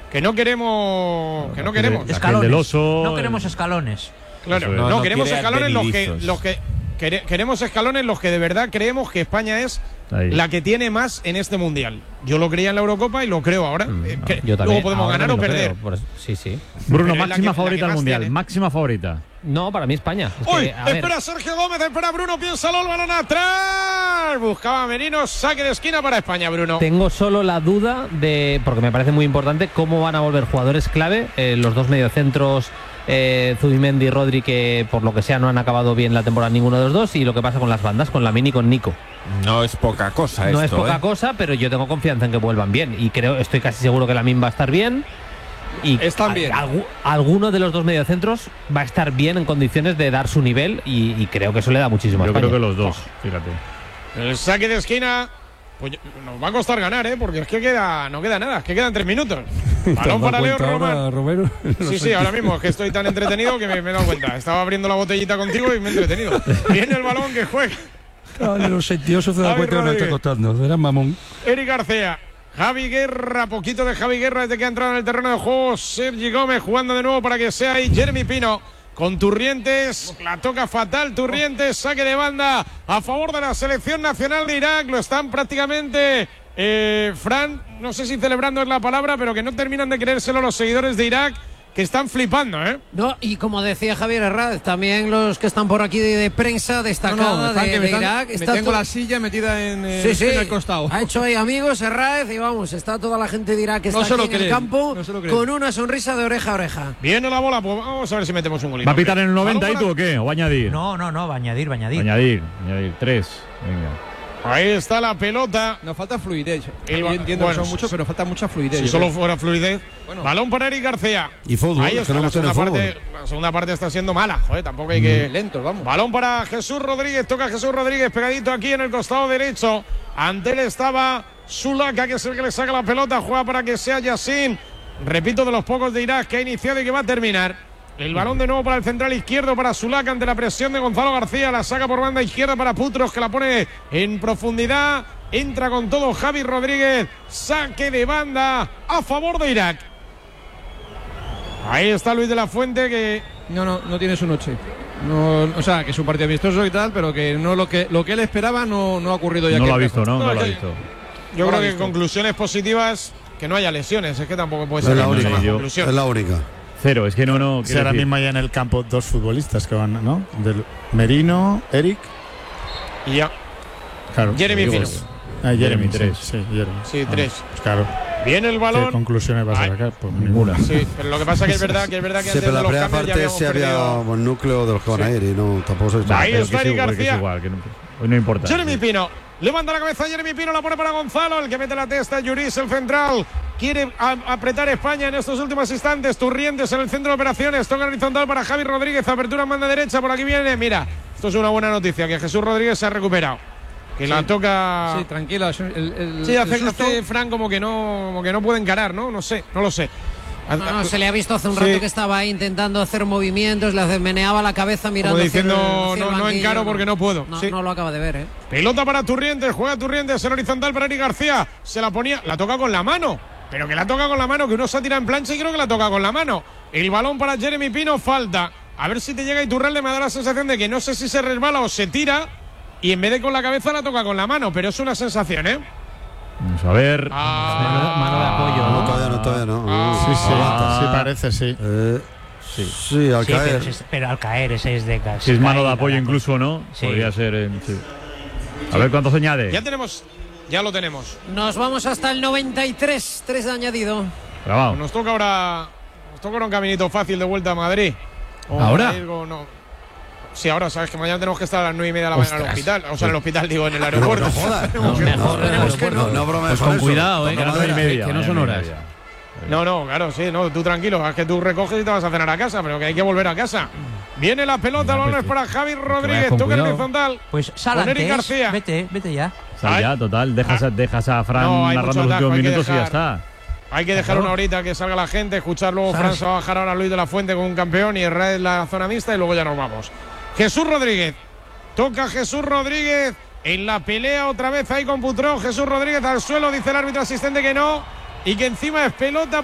que no queremos escalones. No queremos escalones. Claro, no queremos escalones los que queremos escalones los que de verdad creemos que España es la que tiene más en este mundial. Yo lo creía en la Eurocopa y lo creo ahora. Yo también. Luego podemos ganar o perder. Sí. Bruno, máxima favorita al mundial. Tiene. Máxima favorita. No, para mí España. ¡Uy! Espera Sergio Gómez, espera Bruno, piénsalo, el balón atrás. Buscaba Merino, saque de esquina para España, Bruno. Tengo solo la duda de, porque me parece muy importante, cómo van a volver jugadores clave, los dos mediocentros, Zubimendi y Rodri, que por lo que sea no han acabado bien la temporada ninguno de los dos, y lo que pasa con las bandas, con Lamine y con Nico. No es poca cosa No es poca cosa, pero yo tengo confianza en que vuelvan bien, y estoy casi seguro que Lamine va a estar bien. Y están bien. Alguno de los dos mediocentros va a estar bien en condiciones de dar su nivel, y creo que eso le da muchísimo a Yo España. creo que los dos, fíjate. El saque de esquina, pues nos va a costar ganar, porque es que no queda nada, es que quedan 3 minutos. Balón para Leo Roman. Sí, ahora mismo es que estoy tan entretenido que me he dado cuenta. Estaba abriendo la botellita contigo y me he entretenido. Viene el balón que juega. Dale, los 78 se da cuenta que nos está costando. Será mamón. Eric García. Javi Guerra, poquito de Javi Guerra desde que ha entrado en el terreno de juego. Sergi Gómez jugando de nuevo para que sea ahí Jeremy Pino con Turrientes. La toca fatal Turrientes, saque de banda a favor de la selección nacional de Irak. Lo están prácticamente, Fran, no sé si celebrando es la palabra, pero que no terminan de creérselo los seguidores de Irak, que están flipando, No, y como decía Javier Herráez, también los que están por aquí de prensa destacada de Irak. Tengo la silla metida en el costado. Ha hecho ahí amigos Herráez y vamos, está toda la gente de Irak que está aquí en el campo con una sonrisa de oreja a oreja. Viene la bola, pues vamos a ver si metemos un golito. ¿Va a pitar en el 90 y tú o qué? ¿O va a añadir? No, va a añadir. Añadir 3. Venga. Ahí está la pelota. Nos falta fluidez. Yo entiendo que son muchos, pero falta mucha fluidez. Si solo fuera fluidez. Bueno. Balón para Eric García. Y fútbol. Ahí está, la segunda parte está siendo mala. Joder, tampoco hay que. Lentos, vamos. Balón para Jesús Rodríguez. Toca Jesús Rodríguez pegadito aquí en el costado derecho. Ante él estaba Sulaka, que es el que le saca la pelota. Juega para que sea Yassin. Repito, de los pocos de Irak que ha iniciado y que va a terminar. El balón de nuevo para el central izquierdo para Sulaka ante la presión de Gonzalo García. La saca por banda izquierda para Putros, que la pone en profundidad. Entra con todo Javi Rodríguez. Saque de banda a favor de Irak. Ahí está Luis de la Fuente, que no tiene su noche. No, o sea, que es un partido amistoso y tal, pero que no lo que él esperaba no ha ocurrido ya. No lo ha visto, ¿no? No lo ha visto. Yo creo que conclusiones positivas, que no haya lesiones. Es que tampoco puede ser la única. conclusión. Es la única. Cero, es que no. Si ahora mismo hay en el campo dos futbolistas que van, ¿no? Merino, Eric. Y ya. Claro. Jeremy Pino. Jeremy, 3. Sí, Jeremy. Sí, 3. Pues claro. Viene el balón. ¿Qué conclusiones vas a sacar? Pues ninguna. Sí, pero lo que pasa que es verdad que antes pero de la los primera cambios ya parte habíamos sí había perdido. un núcleo de los que van a ir y no tampoco se Ahí está Eric García. Es igual, que hoy no importa. Jeremy Pino. Levanta la cabeza Jeremy Pino, la pone para Gonzalo, el que mete la testa, Yuris, el central. Quiere apretar España en estos últimos instantes. Turrientes en el centro de operaciones. Toca horizontal para Javi Rodríguez. Apertura en banda derecha. Por aquí viene. Mira, esto es una buena noticia, que Jesús Rodríguez se ha recuperado. Que la toca. Sí, tranquila. Hace Fran como que no puede encarar, ¿no? No sé, no lo sé. No, se le ha visto hace un rato que estaba ahí intentando hacer movimientos, le meneaba la cabeza mirando. Como diciendo, no encaro porque no puedo. No lo acaba de ver, Pelota para Turrientes, juega Turrientes en horizontal para Eric García. Se la ponía, la toca con la mano. Pero que la toca con la mano, que uno se tira en plancha y creo que la toca con la mano. El balón para Jeremy Pino, falta. A ver si te llega Iturralde, me da la sensación de que no sé si se resbala o se tira. Y en vez de con la cabeza la toca con la mano, pero es una sensación, Vamos a ver. Mano de apoyo, ¿no? Todavía no. Sí, parece, sí. Sí, al caer. Pero al caer, ese es de casa. Si es mano de apoyo incluso, ¿no? Sí. Podría ser. Sí. A ver cuánto se añade. Ya lo tenemos. Nos vamos hasta el 93, 3 de añadido. Grabado. Nos toca ahora un caminito fácil de vuelta a Madrid. ¿Ahora? Sí, ahora sabes que mañana tenemos que estar a las 9:30 de la mañana en el hospital. O sea, en el hospital, digo, en el aeropuerto. No jodas. No bromes. Pues con cuidado, que no a las 9:30. Que no son horas. No, claro, sí, no, tú tranquilo, es que tú recoges y te vas a cenar a casa, pero que hay que volver a casa. Viene la pelota, el balón es para Javi Rodríguez, toca el horizontal. Pues sal con Eric antes, García. Vete ya. Sal ya, total, dejas a Fran narrando los últimos minutos y ya está. Hay que dejar una horita que salga la gente, escuchar luego. Fran se va a bajar ahora Luis de la Fuente con un campeón y Herrera en la zona mixta y luego ya nos vamos. Jesús Rodríguez, toca Jesús Rodríguez en la pelea otra vez ahí con Putró. Jesús Rodríguez al suelo, dice el árbitro asistente que no y que encima es pelota